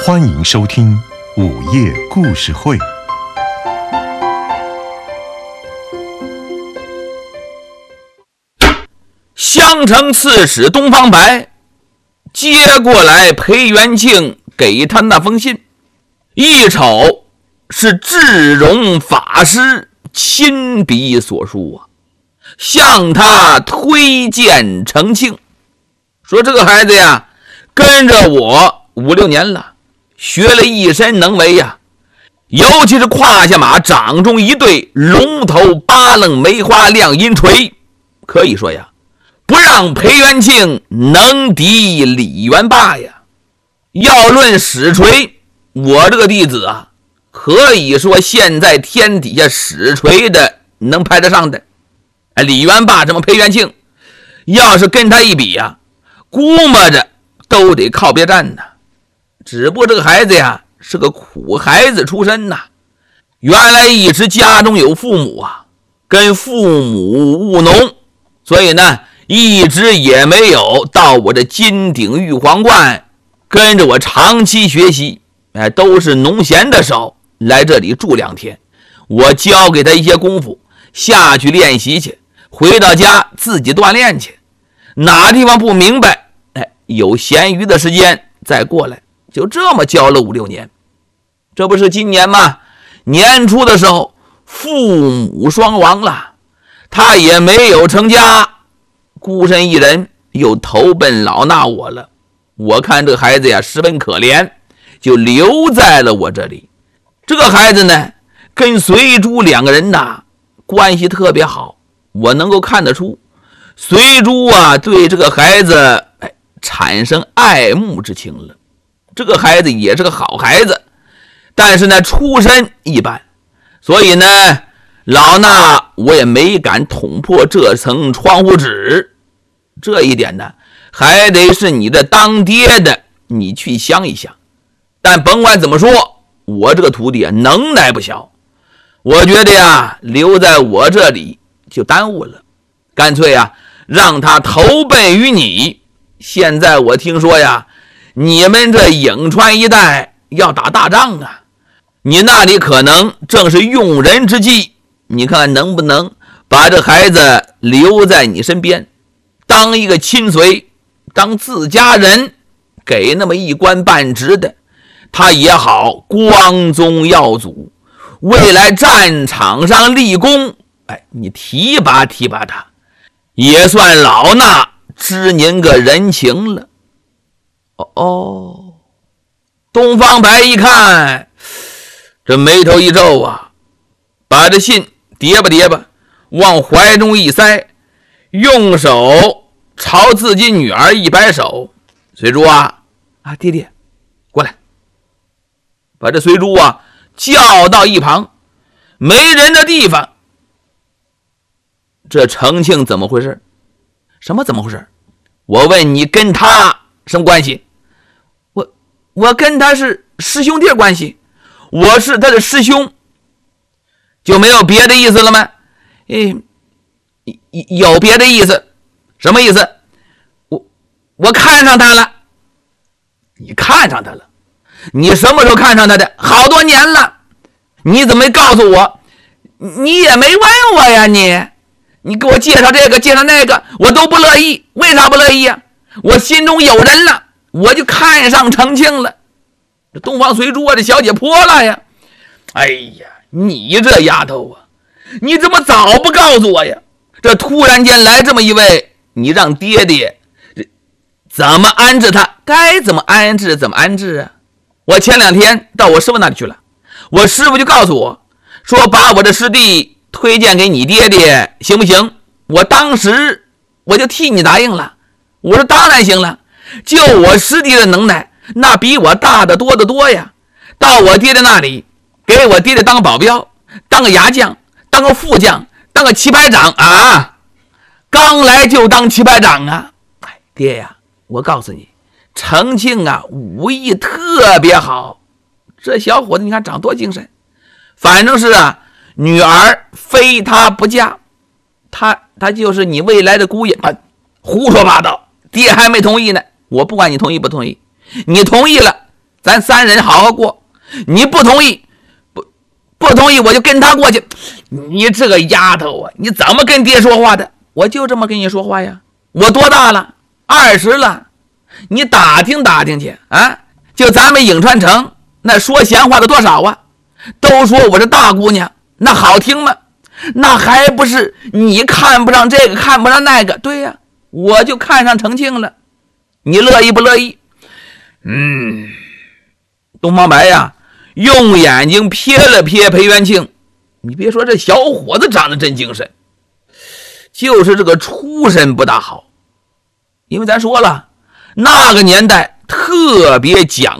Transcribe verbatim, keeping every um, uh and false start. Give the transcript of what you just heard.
欢迎收听午夜故事会。 襄城刺史东方白接过来裴元庆给他那封信，一瞅是智荣法师亲笔所书啊，向他推荐程庆，说这个孩子呀跟着我五六年了，学了一身能为呀，尤其是胯下马掌中一对龙头八棱梅花亮银锤，可以说呀不让裴元庆能敌李元霸呀。要论使锤，我这个弟子啊可以说现在天底下使锤的能排得上的。李元霸这么裴元庆要是跟他一比呀，估摸着都得靠边站呢。只不过这个孩子呀是个苦孩子出身呐，原来一直家中有父母啊，跟父母务农，所以呢一直也没有到我这金鼎玉皇观跟着我长期学习，哎，都是农闲的时候来这里住两天，我教给他一些功夫，下去练习去，回到家自己锻炼去，哪地方不明白，哎，有闲余的时间再过来，就这么教了五六年。这不是今年吗？年初的时候父母双亡了，他也没有成家，孤身一人又投奔老衲我了。我看这个孩子呀十分可怜，就留在了我这里。这个孩子呢跟随珠两个人呐关系特别好，我能够看得出随珠啊对这个孩子哎产生爱慕之情了。这个孩子也是个好孩子，但是呢出身一般，所以呢老衲我也没敢捅破这层窗户纸。这一点呢还得是你这当爹的你去想一想。但甭管怎么说，我这个徒弟啊能耐不小，我觉得呀留在我这里就耽误了，干脆呀让他投奔于你。现在我听说呀你们这颍川一带要打大仗啊，你那里可能正是用人之际，你看能不能把这孩子留在你身边，当一个亲随，当自家人，给那么一官半职的，他也好光宗耀祖，未来战场上立功，哎，你提拔提拔他，也算老衲知您个人情了。哦哦，东方白一看，这眉头一皱啊，把这信叠吧叠吧往怀中一塞，用手朝自己女儿一摆手，随珠啊啊爹爹过来，把这随珠啊叫到一旁没人的地方。这程庆怎么回事？什么怎么回事？我问你跟他什么关系？我我跟他是师兄弟关系，我是他的师兄，就没有别的意思了吗？哎，有别的意思。什么意思？我我看上他了。你看上他了？你什么时候看上他的？好多年了，你怎么没告诉我？你也没问我呀，你你给我介绍这个介绍那个，我都不乐意。为啥不乐意呀？我心中有人了，我就看上程庆了。这东方随珠啊，这小姐泼了呀！哎呀，你这丫头啊，你怎么早不告诉我呀？这突然间来这么一位，你让爹爹怎么安置他？该怎么安置怎么安置啊？我前两天到我师傅那里去了，我师傅就告诉我说把我的师弟推荐给你爹爹行不行？我当时我就替你答应了，我说当然行了，就我师弟的能耐那比我大得多得多呀，到我爹爹那里给我爹爹当个保镖，当个牙将，当个副将，当个棋牌长啊，刚来就当棋牌长啊。哎，爹呀，我告诉你，程庆啊武艺特别好，这小伙子你看长多精神。反正是啊，女儿非他不嫁，他他就是你未来的姑爷啊。胡说八道，爹还没同意呢，我不管你同意不同意，你同意了咱三人好好过。你不同意，不不同意我就跟他过去。你这个丫头啊，你怎么跟爹说话的？我就这么跟你说话呀。我多大了？二十了。你打听打听去啊！就咱们颍川城那说闲话的多少啊？都说我是大姑娘，那好听吗？那还不是你看不上这个看不上那个？对呀，我就看上程庆了。你乐意不乐意？嗯，东方白呀，用眼睛瞥了瞥裴元庆。你别说，这小伙子长得真精神，就是这个出身不大好。因为咱说了，那个年代特别讲